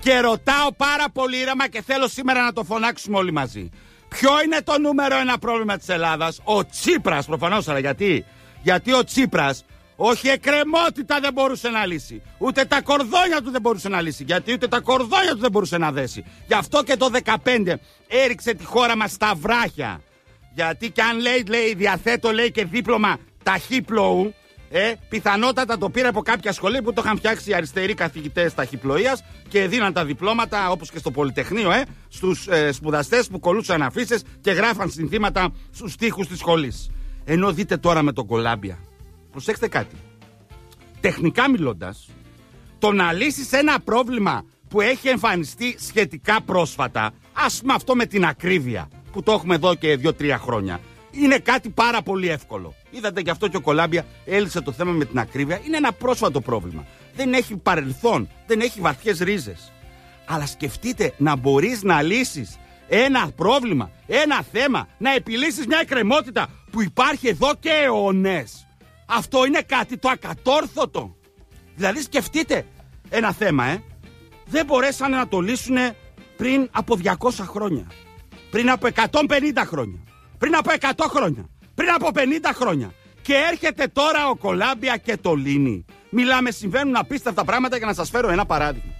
Και ρωτάω πάρα πολύ ήρεμα και θέλω σήμερα να το φωνάξουμε όλοι μαζί. Ποιο είναι το νούμερο ένα πρόβλημα της Ελλάδας? Ο Τσίπρας προφανώς, αλλά γιατί ο Τσίπρας όχι εκκρεμότητα δεν μπορούσε να λύσει, ούτε τα κορδόνια του δεν μπορούσε να λύσει, γιατί ούτε τα κορδόνια του δεν μπορούσε να δέσει. Γι' αυτό και το 2015 έριξε τη χώρα μας στα βράχια. Γιατί και αν λέει διαθέτω λέει και δίπλωμα ταχύπλοου, πιθανότατα το πήρε από κάποια σχολή που το είχαν φτιάξει οι αριστεροί καθηγητές ταχυπλοείας και δίναν τα διπλώματα, όπως και στο Πολυτεχνείο, στους σπουδαστές που κολλούσαν αφίσες και γράφαν συνθήματα στους τοίχους της σχολής. Ενώ δείτε τώρα με τον Κολάμπια. Προσέξτε κάτι. Τεχνικά μιλώντας, το να λύσεις ένα πρόβλημα που έχει εμφανιστεί σχετικά πρόσφατα, ας πούμε αυτό με την ακρίβεια, που το έχουμε εδώ και 2-3 χρόνια, είναι κάτι πάρα πολύ εύκολο. Είδατε γι' αυτό και ο Κολάμπια έλυσε το θέμα με την ακρίβεια. Είναι ένα πρόσφατο πρόβλημα. Δεν έχει παρελθόν, δεν έχει βαθιές ρίζες. Αλλά σκεφτείτε να μπορείς να λύσεις ένα πρόβλημα, ένα θέμα, να επιλύσεις μια εκκρεμότητα που υπάρχει εδώ και αιώνες. Αυτό είναι κάτι το ακατόρθωτο. Δηλαδή σκεφτείτε ένα θέμα, δεν μπορέσανε να το λύσουν πριν από 200 χρόνια, πριν από 150 χρόνια, πριν από 100 χρόνια, πριν από 50 χρόνια. Και έρχεται τώρα ο Κολάμπια και το λύνει. Μιλάμε, συμβαίνουν απίστευτα πράγματα. Για να σας φέρω ένα παράδειγμα.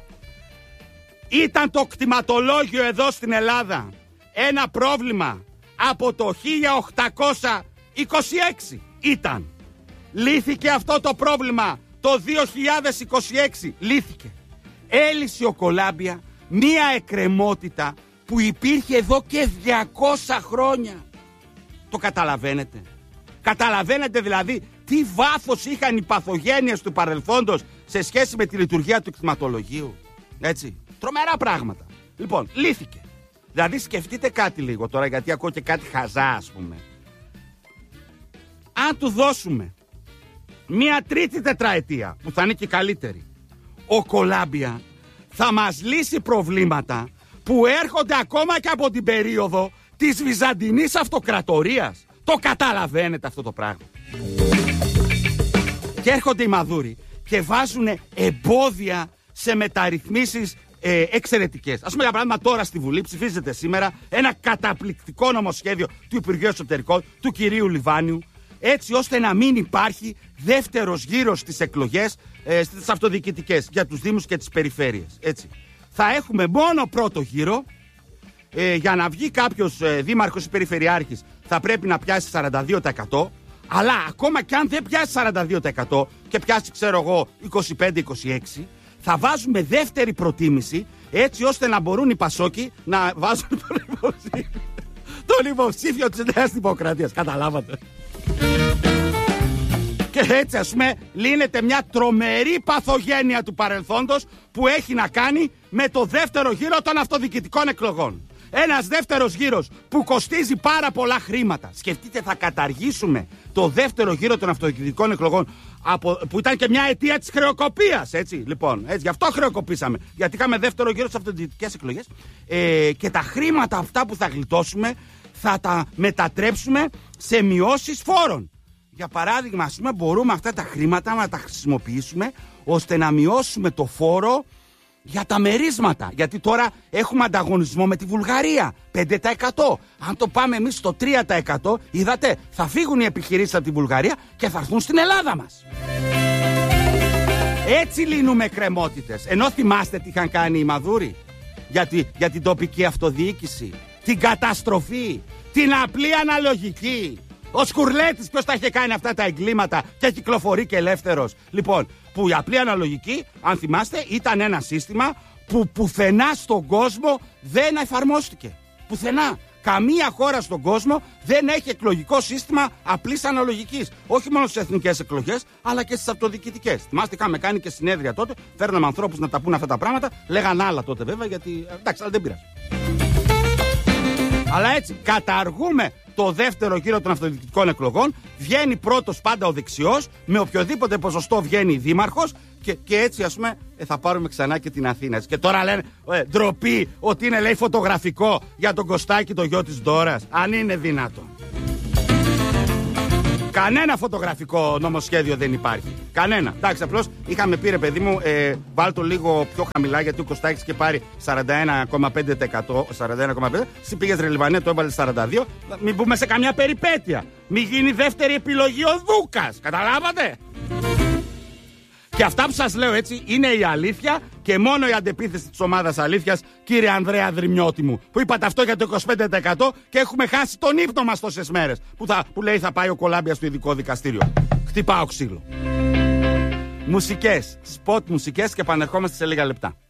Ήταν το κτηματολόγιο εδώ στην Ελλάδα ένα πρόβλημα από το 1826. Ήταν. Λύθηκε αυτό το πρόβλημα το 2026. Λύθηκε. Έλυσε ο Κολάμπια μία εκκρεμότητα που υπήρχε εδώ και 200 χρόνια. Το καταλαβαίνετε? Καταλαβαίνετε δηλαδή τι βάθος είχαν οι παθογένειες του παρελθόντος σε σχέση με τη λειτουργία του κτηματολογίου? Έτσι. Τρομερά πράγματα. Λοιπόν, λύθηκε. Δηλαδή σκεφτείτε κάτι λίγο τώρα, γιατί ακούω και κάτι χαζά, ας πούμε. Αν του δώσουμε μία τρίτη τετραετία, που θα είναι και καλύτερη, ο Κολάμπια θα μας λύσει προβλήματα που έρχονται ακόμα και από την περίοδο της Βυζαντινής Αυτοκρατορίας. Το καταλαβαίνετε αυτό το πράγμα? Και έρχονται οι μαδούροι και βάζουν εμπόδια σε μεταρρυθμίσεις εξαιρετικές. Ας πούμε, για παράδειγμα, τώρα στη Βουλή ψηφίζεται σήμερα ένα καταπληκτικό νομοσχέδιο του Υπουργείου Εσωτερικών, του κυρίου Λιβάνιου, έτσι ώστε να μην υπάρχει δεύτερος γύρος στις εκλογές στις αυτοδιοικητικές για τους Δήμους και τις περιφέρειες. Έτσι. Θα έχουμε μόνο πρώτο γύρο. Για να βγει κάποιος δήμαρχος ή περιφερειάρχης θα πρέπει να πιάσει 42%. Αλλά ακόμα και αν δεν πιάσει 42% και πιάσει, ξέρω εγώ, 25-26%, θα βάζουμε δεύτερη προτίμηση, έτσι ώστε να μπορούν οι Πασόκοι να βάζουν τον υποψήφιο της Νέας Δημοκρατίας. Καταλάβατε? Και έτσι, ας πούμε, λύνεται μια τρομερή παθογένεια του παρελθόντος που έχει να κάνει με το δεύτερο γύρο των αυτοδιοικητικών εκλογών. Ένας δεύτερος γύρος που κοστίζει πάρα πολλά χρήματα. Σκεφτείτε, θα καταργήσουμε το δεύτερο γύρο των αυτοδιοικητικών εκλογών, που ήταν και μια αιτία της χρεοκοπίας. Έτσι, λοιπόν, έτσι, γι' αυτό χρεοκοπήσαμε. Γιατί είχαμε δεύτερο γύρο στις αυτοδιοικητικές εκλογές. Και τα χρήματα αυτά που θα γλιτώσουμε θα τα μετατρέψουμε σε μειώσεις φόρων. Για παράδειγμα, ας πούμε, μπορούμε αυτά τα χρήματα να τα χρησιμοποιήσουμε ώστε να μειώσουμε το φόρο για τα μερίσματα. Γιατί τώρα έχουμε ανταγωνισμό με τη Βουλγαρία, 5%. Αν το πάμε εμείς στο 3%, είδατε, θα φύγουν οι επιχειρήσεις από τη Βουλγαρία και θα έρθουν στην Ελλάδα μας. Έτσι λύνουμε εκκρεμότητες. Ενώ θυμάστε τι είχαν κάνει οι Μαδούροι για την τοπική αυτοδιοίκηση, την καταστροφή, την απλή αναλογική. Ο Σκουρλέτης ποιος τα είχε κάνει αυτά τα εγκλήματα και κυκλοφορεί και ελεύθερος? Λοιπόν, που η απλή αναλογική, αν θυμάστε, ήταν ένα σύστημα που πουθενά στον κόσμο δεν εφαρμόστηκε. Πουθενά. Καμία χώρα στον κόσμο δεν έχει εκλογικό σύστημα απλής αναλογικής. Όχι μόνο στις εθνικές εκλογές, αλλά και στις αυτοδιοικητικές. Θυμάστε, είχαμε κάνει και συνέδρια τότε, φέρναμε ανθρώπους να τα πούν αυτά τα πράγματα, λέγαν άλλα τότε βέβαια, γιατί εντάξει, αλλά δεν πειράζει. Αλλά έτσι, καταργούμε το δεύτερο γύρο των αυτοδιοικητικών εκλογών, βγαίνει πρώτος πάντα ο δεξιός, με οποιοδήποτε ποσοστό βγαίνει δήμαρχος και έτσι, ας πούμε, θα πάρουμε ξανά και την Αθήνα. Και τώρα λένε ντροπή ότι είναι, λέει, φωτογραφικό για τον Κωστάκη, το γιο της Ντόρας. Αν είναι δυνατόν. Κανένα φωτογραφικό νομοσχέδιο δεν υπάρχει. Κανένα. Εντάξει, απλώς είχαμε πει, ρε παιδί μου, βάλ το λίγο πιο χαμηλά, γιατί ο Κωστάκης και πάρει 41,5%. 41,5%. Εσύ πήγες ρε Λιβανέ, το έβαλε 42%. Μην μπούμε σε καμιά περιπέτεια. Μην γίνει δεύτερη επιλογή ο Δούκας. Καταλάβατε? Και αυτά που σας λέω έτσι είναι η αλήθεια και μόνο η αντεπίθεση της ομάδας αλήθειας, κύριε Ανδρέα Δρυμιώτη μου, που είπατε αυτό για το 25% και έχουμε χάσει τον ύπνο μας τόσες μέρες που λέει θα πάει ο Κολάμπια στο ειδικό δικαστήριο. Χτυπάω ξύλο. Μουσικές, σποτ μουσικές και επανερχόμαστε σε λίγα λεπτά.